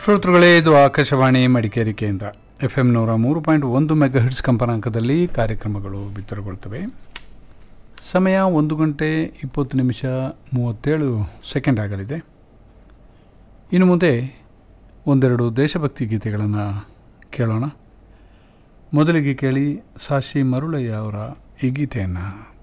ಶ್ರೋತೃಗಳೇ, ಇದು ಆಕಾಶವಾಣಿ ಮಡಿಕೇರಿ ಕೇಂದ್ರ. FM 103.1 ಮೆಗಾಹೆರ್ಟ್ಸ್ ಕಂಪನಾಂಕದಲ್ಲಿ ಕಾರ್ಯಕ್ರಮಗಳು ಬಿತ್ತರಗೊಳ್ತವೆ. ಸಮಯ 1 ಗಂಟೆ 20 ನಿಮಿಷ 37 ಸೆಕೆಂಡ್ ಆಗಲಿದೆ. ಇನ್ನು ಮುಂದೆ ಒಂದೆರಡು ದೇಶಭಕ್ತಿ ಗೀತೆಗಳನ್ನು ಕೇಳೋಣ. ಮೊದಲಿಗೆ ಕೇಳಿ ಸಾಶಿ ಮರುಳಯ್ಯ ಅವರ ಈ ಗೀತೆಯನ್ನು.